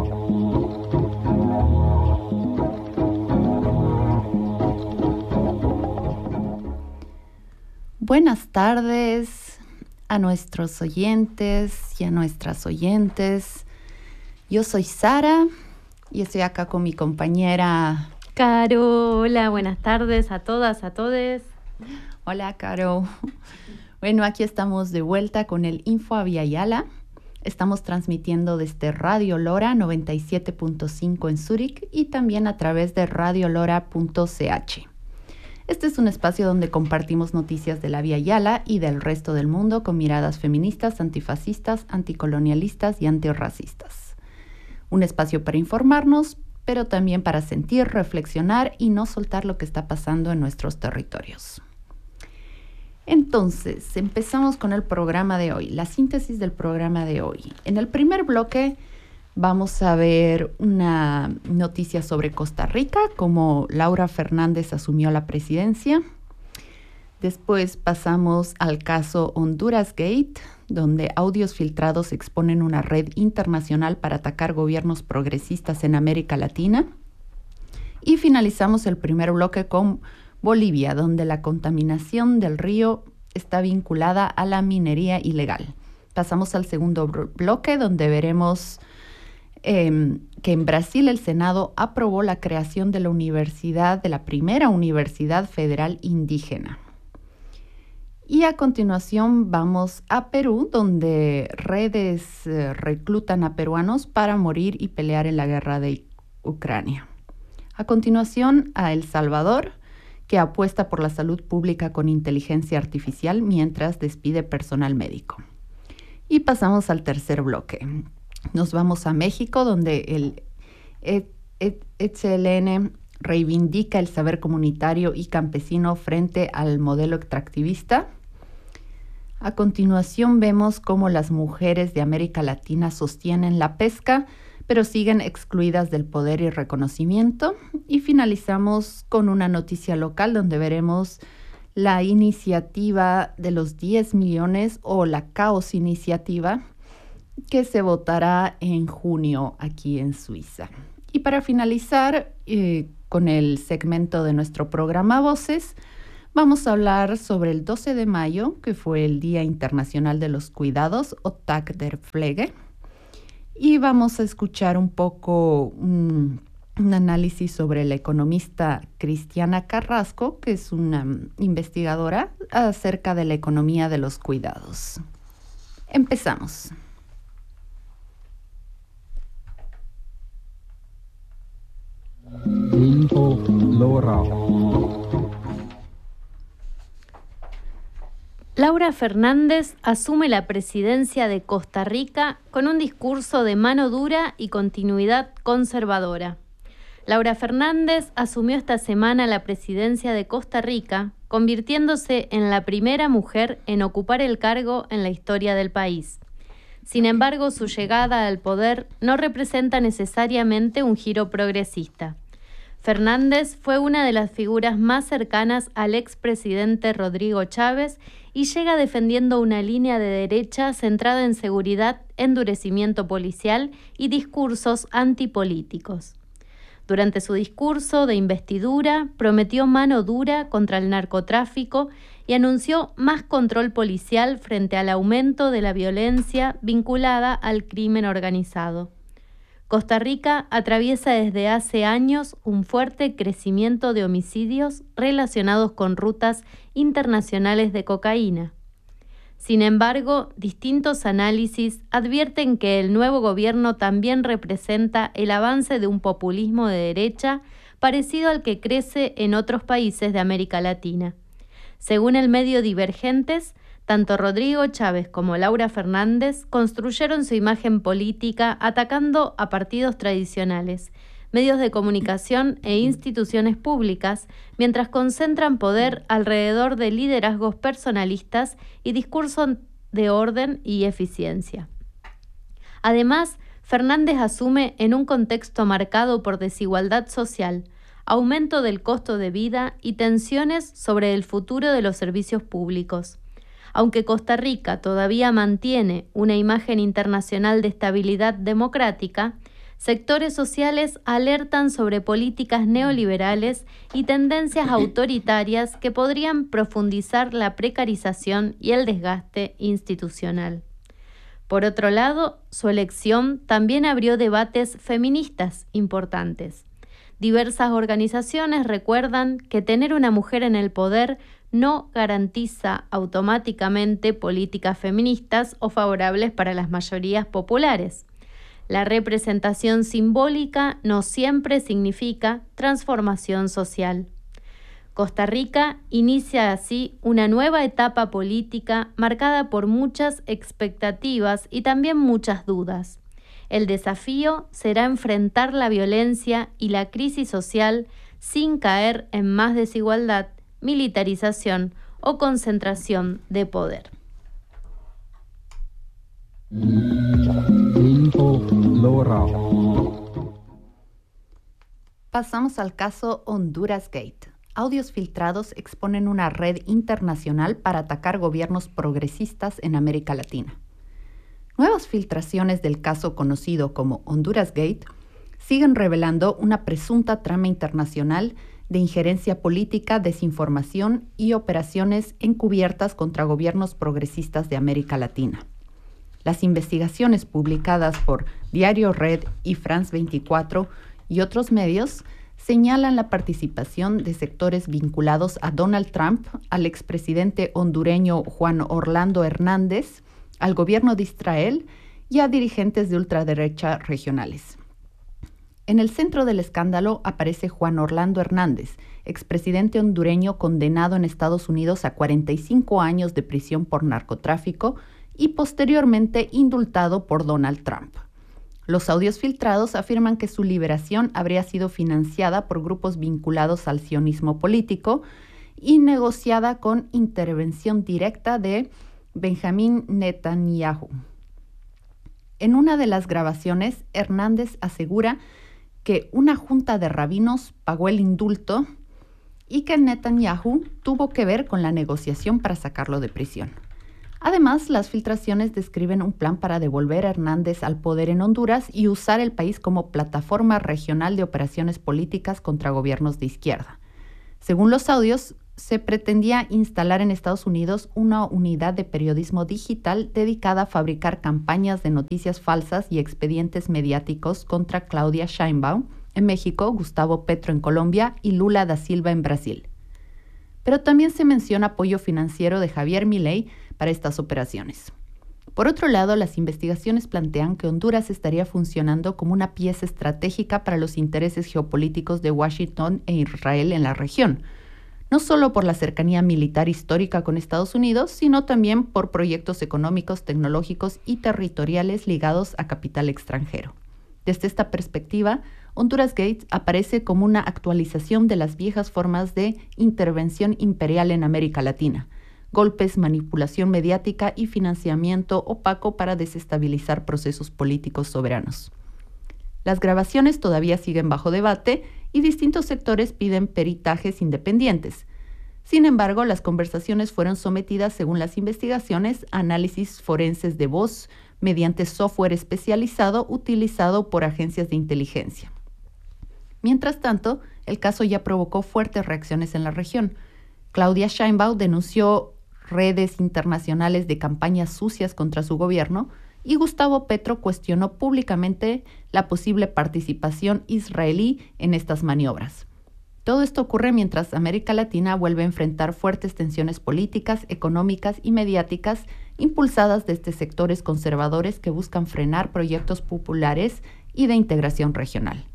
Buenas tardes a nuestros oyentes y a nuestras oyentes. Yo soy Sara y estoy acá con mi compañera Caro. Hola, buenas tardes a todas, a todes. Hola, Caro. Bueno, aquí estamos de vuelta con el Info Abya-Yala. Estamos transmitiendo desde Radio Lora 97.5 en Zúrich y también a través de radiolora.ch. Este es un espacio donde compartimos noticias de la Abya-Yala y del resto del mundo con miradas feministas, antifascistas, anticolonialistas y antirracistas. Un espacio para informarnos, pero también para sentir, reflexionar y no soltar lo que está pasando en nuestros territorios. Entonces, empezamos con el programa de hoy, la síntesis del programa de hoy. En el primer bloque vamos a ver una noticia sobre Costa Rica, como Laura Fernández asumió la presidencia. Después pasamos al caso Honduras Gate, donde audios filtrados exponen una red internacional para atacar gobiernos progresistas en América Latina. Y finalizamos el primer bloque con Bolivia, donde la contaminación del río está vinculada a la minería ilegal. Pasamos al segundo bloque, donde veremos que en Brasil el Senado aprobó la creación de la primera universidad federal indígena. Y a continuación vamos a Perú, donde redes reclutan a peruanos para morir y pelear en la guerra de Ucrania. A continuación a El Salvador, que apuesta por la salud pública con inteligencia artificial mientras despide personal médico. Y pasamos al tercer bloque. Nos vamos a México, donde el EZLN reivindica el saber comunitario y campesino frente al modelo extractivista. A continuación vemos cómo las mujeres de América Latina sostienen la pesca, pero siguen excluidas del poder y reconocimiento. Y finalizamos con una noticia local donde veremos la iniciativa de los 10 millones o la Caos Iniciativa, que se votará en junio aquí en Suiza. Y para finalizar con el segmento de nuestro programa Voces, vamos a hablar sobre el 12 de mayo, que fue el Día Internacional de los Cuidados, o Tag der Pflege. Y vamos a escuchar un poco un análisis sobre la economista Cristiana Carrasco, que es una investigadora acerca de la economía de los cuidados. Empezamos. Info Lora. Laura Fernández asume la presidencia de Costa Rica con un discurso de mano dura y continuidad conservadora. Laura Fernández asumió esta semana la presidencia de Costa Rica, convirtiéndose en la primera mujer en ocupar el cargo en la historia del país. Sin embargo, su llegada al poder no representa necesariamente un giro progresista. Fernández fue una de las figuras más cercanas al expresidente Rodrigo Chávez y llega defendiendo una línea de derecha centrada en seguridad, endurecimiento policial y discursos antipolíticos. Durante su discurso de investidura, prometió mano dura contra el narcotráfico y anunció más control policial frente al aumento de la violencia vinculada al crimen organizado. Costa Rica atraviesa desde hace años un fuerte crecimiento de homicidios relacionados con rutas internacionales de cocaína. Sin embargo, distintos análisis advierten que el nuevo gobierno también representa el avance de un populismo de derecha parecido al que crece en otros países de América Latina. Según el medio Divergentes, tanto Rodrigo Chávez como Laura Fernández construyeron su imagen política atacando a partidos tradicionales, medios de comunicación e instituciones públicas, mientras concentran poder alrededor de liderazgos personalistas y discursos de orden y eficiencia. Además, Fernández asume en un contexto marcado por desigualdad social, aumento del costo de vida y tensiones sobre el futuro de los servicios públicos. Aunque Costa Rica todavía mantiene una imagen internacional de estabilidad democrática, sectores sociales alertan sobre políticas neoliberales y tendencias autoritarias que podrían profundizar la precarización y el desgaste institucional. Por otro lado, su elección también abrió debates feministas importantes. Diversas organizaciones recuerdan que tener una mujer en el poder no garantiza automáticamente políticas feministas o favorables para las mayorías populares. La representación simbólica no siempre significa transformación social. Costa Rica inicia así una nueva etapa política marcada por muchas expectativas y también muchas dudas. El desafío será enfrentar la violencia y la crisis social sin caer en más desigualdad, militarización o concentración de poder. Pasamos al caso Honduras Gate. Audios filtrados exponen una red internacional para atacar gobiernos progresistas en América Latina. Nuevas filtraciones del caso conocido como Honduras Gate siguen revelando una presunta trama internacional de injerencia política, desinformación y operaciones encubiertas contra gobiernos progresistas de América Latina. Las investigaciones publicadas por Diario Red y France 24 y otros medios señalan la participación de sectores vinculados a Donald Trump, al expresidente hondureño Juan Orlando Hernández, al gobierno de Israel y a dirigentes de ultraderecha regionales. En el centro del escándalo aparece Juan Orlando Hernández, expresidente hondureño condenado en Estados Unidos a 45 años de prisión por narcotráfico y posteriormente indultado por Donald Trump. Los audios filtrados afirman que su liberación habría sido financiada por grupos vinculados al sionismo político y negociada con intervención directa de Benjamín Netanyahu. En una de las grabaciones, Hernández asegura que una junta de rabinos pagó el indulto y que Netanyahu tuvo que ver con la negociación para sacarlo de prisión. Además, las filtraciones describen un plan para devolver a Hernández al poder en Honduras y usar el país como plataforma regional de operaciones políticas contra gobiernos de izquierda. Según los audios, se pretendía instalar en Estados Unidos una unidad de periodismo digital dedicada a fabricar campañas de noticias falsas y expedientes mediáticos contra Claudia Sheinbaum en México, Gustavo Petro en Colombia y Lula da Silva en Brasil. Pero también se menciona apoyo financiero de Javier Milei para estas operaciones. Por otro lado, las investigaciones plantean que Honduras estaría funcionando como una pieza estratégica para los intereses geopolíticos de Washington e Israel en la región, no solo por la cercanía militar histórica con Estados Unidos, sino también por proyectos económicos, tecnológicos y territoriales ligados a capital extranjero. Desde esta perspectiva, Honduras Gate aparece como una actualización de las viejas formas de intervención imperial en América Latina: golpes, manipulación mediática y financiamiento opaco para desestabilizar procesos políticos soberanos. Las grabaciones todavía siguen bajo debate y distintos sectores piden peritajes independientes. Sin embargo, las conversaciones fueron sometidas, según las investigaciones, a análisis forenses de voz mediante software especializado utilizado por agencias de inteligencia. Mientras tanto, el caso ya provocó fuertes reacciones en la región. Claudia Sheinbaum denunció redes internacionales de campañas sucias contra su gobierno y Gustavo Petro cuestionó públicamente la posible participación israelí en estas maniobras. Todo esto ocurre mientras América Latina vuelve a enfrentar fuertes tensiones políticas, económicas y mediáticas impulsadas desde sectores conservadores que buscan frenar proyectos populares y de integración regional.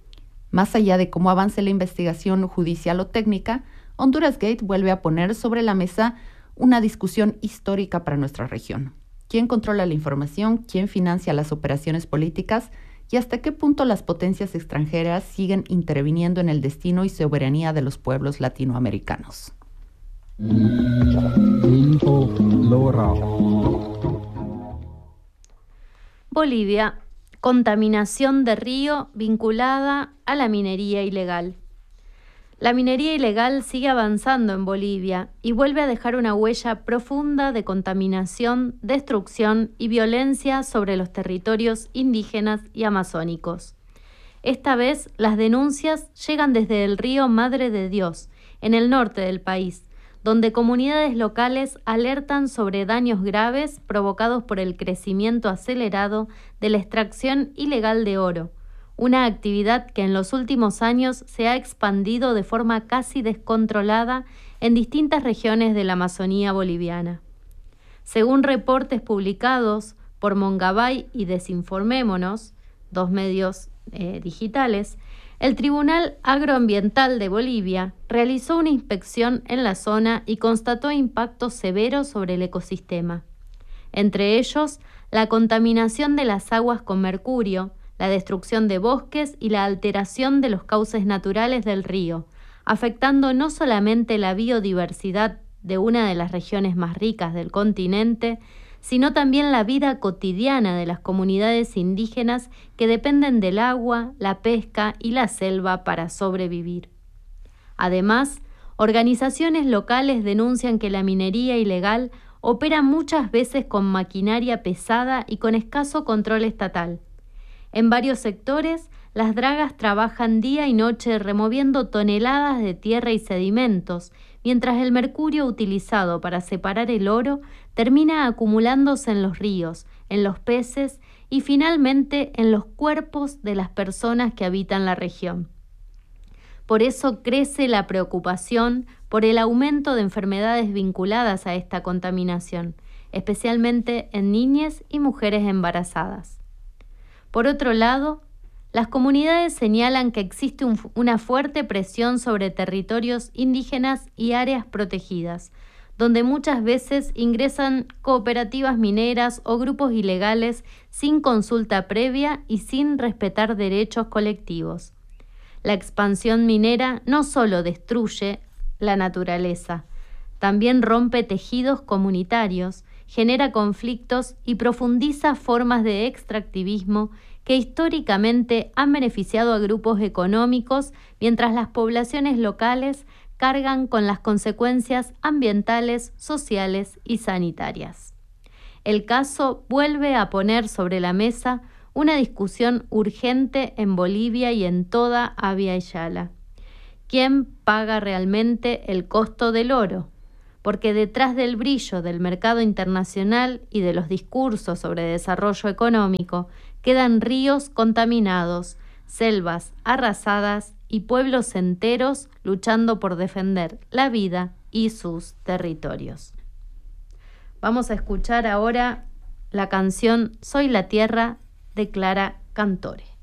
Más allá de cómo avance la investigación judicial o técnica, Honduras Gate vuelve a poner sobre la mesa una discusión histórica para nuestra región. ¿Quién controla la información? ¿Quién financia las operaciones políticas? ¿Y hasta qué punto las potencias extranjeras siguen interviniendo en el destino y soberanía de los pueblos latinoamericanos? Bolivia. Contaminación de río vinculada a la minería ilegal. La minería ilegal sigue avanzando en Bolivia y vuelve a dejar una huella profunda de contaminación, destrucción y violencia sobre los territorios indígenas y amazónicos. Esta vez, las denuncias llegan desde el río Madre de Dios, en el norte del país, donde comunidades locales alertan sobre daños graves provocados por el crecimiento acelerado de la extracción ilegal de oro, una actividad que en los últimos años se ha expandido de forma casi descontrolada en distintas regiones de la Amazonía boliviana. Según reportes publicados por Mongabay y Desinformémonos, dos medios digitales, el Tribunal Agroambiental de Bolivia realizó una inspección en la zona y constató impactos severos sobre el ecosistema. Entre ellos, la contaminación de las aguas con mercurio, la destrucción de bosques y la alteración de los cauces naturales del río, afectando no solamente la biodiversidad de una de las regiones más ricas del continente, sino también la vida cotidiana de las comunidades indígenas que dependen del agua, la pesca y la selva para sobrevivir. Además, organizaciones locales denuncian que la minería ilegal opera muchas veces con maquinaria pesada y con escaso control estatal. En varios sectores, las dragas trabajan día y noche removiendo toneladas de tierra y sedimentos, mientras el mercurio utilizado para separar el oro termina acumulándose en los ríos, en los peces y finalmente en los cuerpos de las personas que habitan la región. Por eso crece la preocupación por el aumento de enfermedades vinculadas a esta contaminación, especialmente en niñas y mujeres embarazadas. Por otro lado, las comunidades señalan que existe una fuerte presión sobre territorios indígenas y áreas protegidas, donde muchas veces ingresan cooperativas mineras o grupos ilegales sin consulta previa y sin respetar derechos colectivos. La expansión minera no solo destruye la naturaleza, también rompe tejidos comunitarios, genera conflictos y profundiza formas de extractivismo que históricamente han beneficiado a grupos económicos, mientras las poblaciones locales cargan con las consecuencias ambientales, sociales y sanitarias. El caso vuelve a poner sobre la mesa una discusión urgente en Bolivia y en toda Abya Yala. ¿Quién paga realmente el costo del oro? Porque detrás del brillo del mercado internacional y de los discursos sobre desarrollo económico quedan ríos contaminados, selvas arrasadas y pueblos enteros luchando por defender la vida y sus territorios. Vamos a escuchar ahora la canción Soy la Tierra de Clara Cantore.